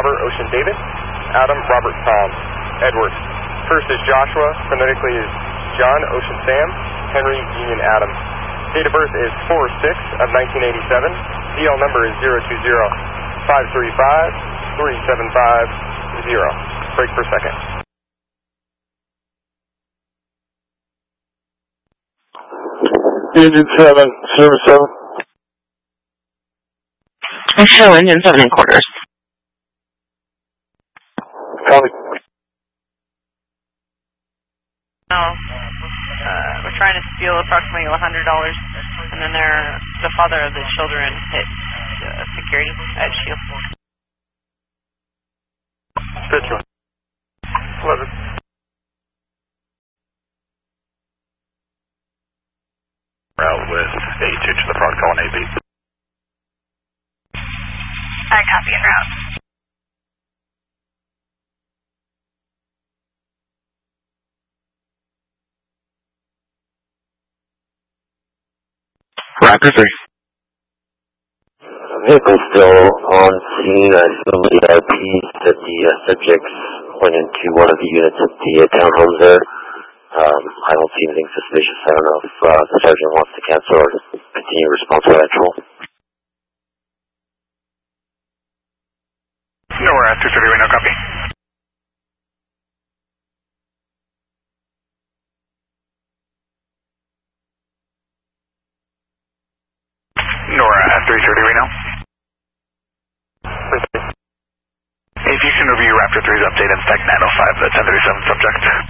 Robert, Ocean David. Adam, Robert, Tom. Edward. First is Joshua, phonetically is John, Ocean Sam. Henry, Union Adam. Date of birth is 4/6 of 1987. DL number is 020-535-3750. Break per second. Engine 7, service 7. Show engine 7 in quarters. Copy. We're trying to steal approximately $100, and then the father of the children hit security at Shield. Pitch 11. Route with A2 to the front, calling AB. I copy en route. Raptor 3. Vehicle still on scene. I assume the EIP said the subjects went into one of the units at the townhomes there. I don't see anything suspicious. I don't know if the sergeant wants to cancel or continue response by actual. NORAD 230, we no copy. NORAD 330, we know. If you can review Raptor 3's update and Stack 905, the 1037 subject.